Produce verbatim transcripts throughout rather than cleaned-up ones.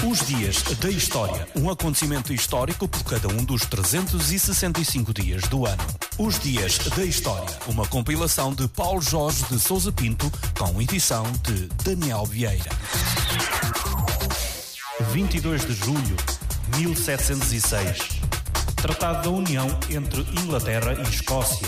Os dias da história. Um acontecimento histórico por cada um dos trezentos e sessenta e cinco dias do ano. Os dias da história. Uma compilação de Paulo Jorge de Sousa Pinto, com edição de Daniel Vieira. vinte e dois de julho de mil setecentos e seis. Tratado da União entre Inglaterra e Escócia.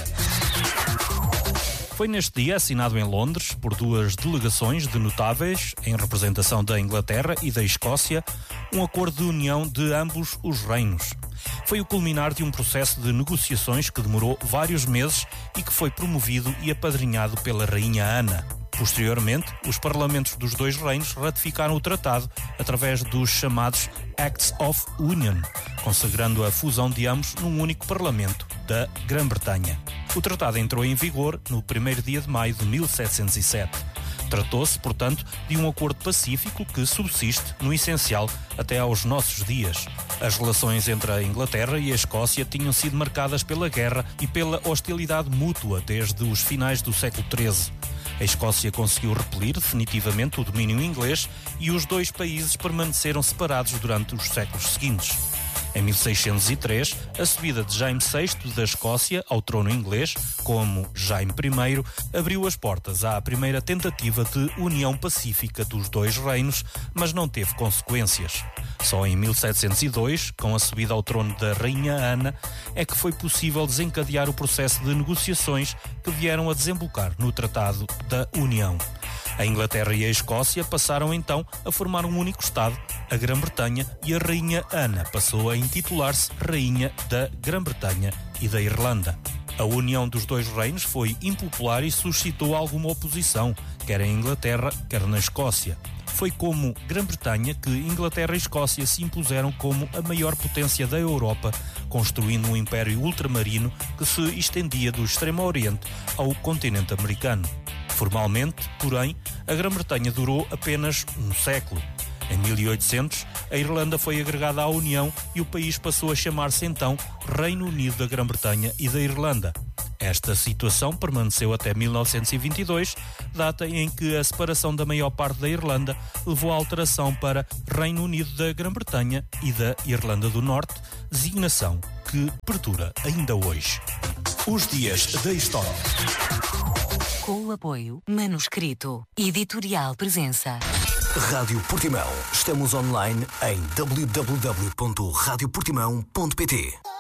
Foi neste dia assinado em Londres por duas delegações de notáveis, em representação da Inglaterra e da Escócia, um acordo de união de ambos os reinos. Foi o culminar de um processo de negociações que demorou vários meses e que foi promovido e apadrinhado pela Rainha Ana. Posteriormente, os parlamentos dos dois reinos ratificaram o tratado através dos chamados Acts of Union, consagrando a fusão de ambos num único parlamento da Grã-Bretanha. O tratado entrou em vigor no primeiro dia de maio de mil setecentos e sete. Tratou-se, portanto, de um acordo pacífico que subsiste, no essencial, até aos nossos dias. As relações entre a Inglaterra e a Escócia tinham sido marcadas pela guerra e pela hostilidade mútua desde os finais do século treze. A Escócia conseguiu repelir definitivamente o domínio inglês e os dois países permaneceram separados durante os séculos seguintes. Em mil seiscentos e três, a subida de Jaime sexto da Escócia ao trono inglês, como Jaime primeiro, abriu as portas à primeira tentativa de união pacífica dos dois reinos, mas não teve consequências. Só em mil setecentos e dois, com a subida ao trono da Rainha Ana, é que foi possível desencadear o processo de negociações que vieram a desembocar no Tratado da União. A Inglaterra e a Escócia passaram então a formar um único Estado, a Grã-Bretanha, e a Rainha Ana passou a intitular-se Rainha da Grã-Bretanha e da Irlanda. A união dos dois reinos foi impopular e suscitou alguma oposição, quer em Inglaterra, quer na Escócia. Foi como Grã-Bretanha que Inglaterra e Escócia se impuseram como a maior potência da Europa, construindo um império ultramarino que se estendia do Extremo Oriente ao continente americano. Formalmente, porém, a Grã-Bretanha durou apenas um século. Em mil e oitocentos, a Irlanda foi agregada à União e o país passou a chamar-se então Reino Unido da Grã-Bretanha e da Irlanda. Esta situação permaneceu até mil novecentos e vinte e dois, data em que a separação da maior parte da Irlanda levou à alteração para Reino Unido da Grã-Bretanha e da Irlanda do Norte, designação que perdura ainda hoje. Os dias da história. Com o apoio Manuscrito Editorial Presença. Rádio Portimão. Estamos online em w w w ponto rádio portimão ponto p t.